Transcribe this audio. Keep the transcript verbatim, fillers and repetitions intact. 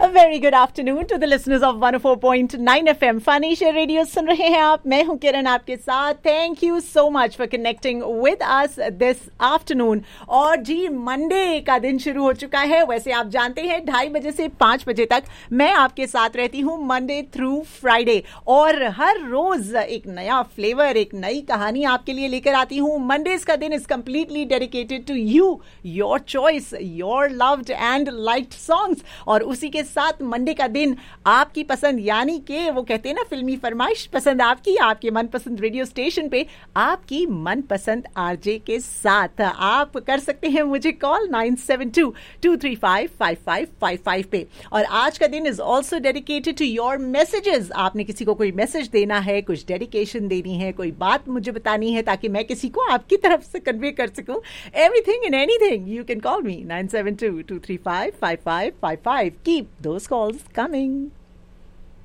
Very good afternoon to the listeners of one O four point nine F M financial radio सुन रहे हैं आप. मैं हूं किरण आपके साथ. Thank you so much for connecting with us this afternoon. और जी Monday का दिन शुरू हो चुका है. वैसे आप जानते हैं ढाई बजे से पाँच बजे तक मैं आपके साथ रहती हूँ मंडे थ्रू फ्राइडे, और हर रोज एक नया फ्लेवर, एक नई कहानी आपके लिए लेकर आती हूँ. मंडेज का दिन is completely dedicated to you, your choice, your loved and liked songs. और उसी के साथ मंडे का दिन आपकी पसंद, यानी कि वो कहते हैं ना फिल्मी फरमाइश, पसंद आपकी, आपके मनपसंद रेडियो स्टेशन पे आपकी मनपसंद आरजे के साथ. आप कर सकते हैं मुझे call nine seven to to three five five five five five पे. और आज का दिन is also dedicated to your messages. आपने किसी को कोई मैसेज देना है, कुछ डेडिकेशन देनी है, कोई बात मुझे बतानी है ताकि मैं किसी को आपकी तरफ से कन्वे कर सकूं. Everything and anything you can call me nine seven to to three five five five five five. Keep those calls coming.